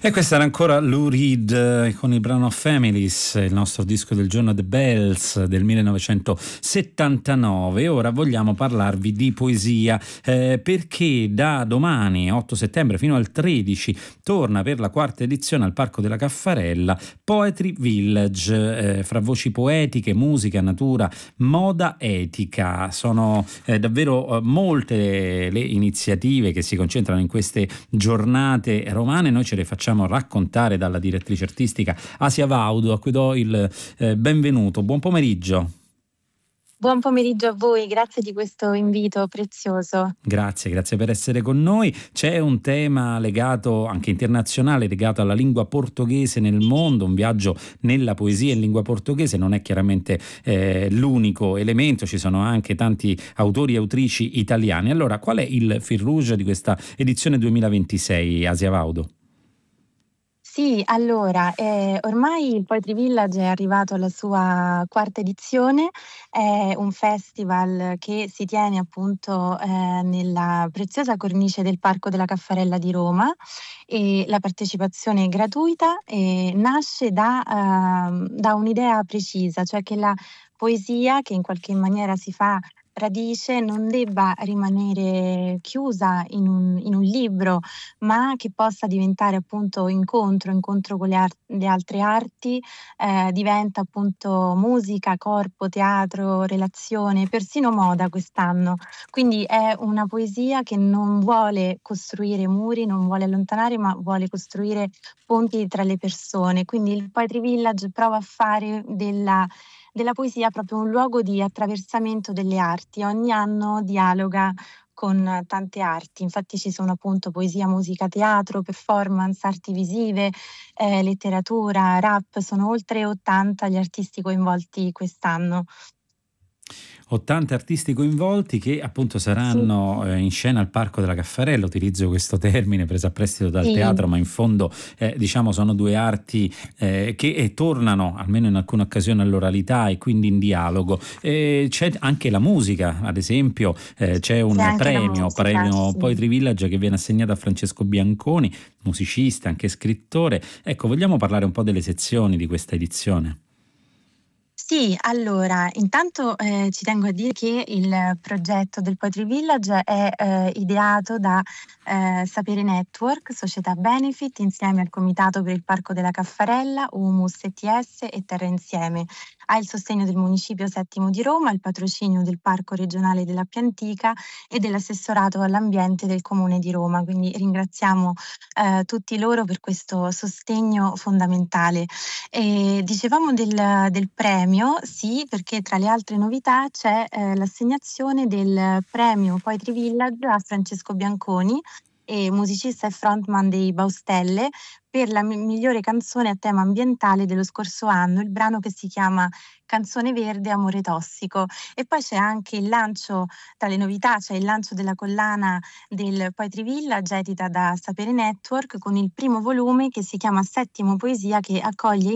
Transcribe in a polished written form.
E questa era ancora Lou Reed con il brano Families, il nostro disco del giorno The Bells del 1979. Ora vogliamo parlarvi di poesia perché da domani 8 settembre fino al 13 torna per la quarta edizione al Parco della Caffarella Poetry Village, fra voci poetiche, musica, natura, moda, etica. Sono davvero molte le iniziative che si concentrano in queste giornate romane. Noi ce le facciamo raccontare dalla direttrice artistica Asia Vaudo, a cui do il benvenuto. Buon pomeriggio. Buon pomeriggio a voi, grazie di questo invito prezioso. Grazie per essere con noi. C'è un tema legato anche internazionale, legato alla lingua portoghese nel mondo, un viaggio nella poesia in lingua portoghese. Non è chiaramente l'unico elemento, ci sono anche tanti autori e autrici italiani. Allora, qual è il fil rouge di questa edizione 2026, Asia Vaudo? Sì, allora, ormai il Poetry Village è arrivato alla sua quarta edizione, è un festival che si tiene appunto nella preziosa cornice del Parco della Caffarella di Roma e la partecipazione è gratuita e nasce da un'idea precisa, cioè che la poesia che in qualche maniera si fa radice non debba rimanere chiusa in un libro, ma che possa diventare appunto incontro con le altre arti, diventa appunto musica, corpo, teatro, relazione, persino moda quest'anno. Quindi è una poesia che non vuole costruire muri, non vuole allontanare, ma vuole costruire ponti tra le persone. Quindi il Poetry Village prova a fare della poesia proprio un luogo di attraversamento delle arti. Ogni anno dialoga con tante arti, infatti ci sono appunto poesia, musica, teatro, performance, arti visive, letteratura, rap, sono oltre 80 gli artisti coinvolti quest'anno. 80 artisti coinvolti che appunto Sì, saranno in scena al Parco della Caffarella. Utilizzo questo termine preso a prestito dal sì. teatro, ma in fondo diciamo sono due arti che tornano almeno in alcune occasioni all'oralità e quindi in dialogo. C'è anche la musica, ad esempio c'è C'è un anche la musica, premio sì. Poetry Village che viene assegnato a Francesco Bianconi, musicista, anche scrittore. Ecco, vogliamo parlare un po' delle sezioni di questa edizione? Sì, allora, intanto ci tengo a dire che il progetto del Poetry Village è ideato da Sapere Network, società Benefit, insieme al Comitato per il Parco della Caffarella, Humus ETS e Terra Insieme. Ha il sostegno del Municipio Settimo di Roma, il patrocinio del Parco Regionale dell'Appia Antica e dell'Assessorato all'Ambiente del Comune di Roma. Quindi ringraziamo tutti loro per questo sostegno fondamentale. E dicevamo del premio, sì, perché tra le altre novità c'è l'assegnazione del premio Poetry Village a Francesco Bianconi, musicista e frontman dei Baustelle, per la migliore canzone a tema ambientale dello scorso anno, il brano che si chiama Canzone Verde, Amore Tossico. E poi c'è anche il lancio, tra le novità, c'è il lancio della collana del Poetry Village, edita da Sapere Network, con il primo volume che si chiama Settimo Poesia, che accoglie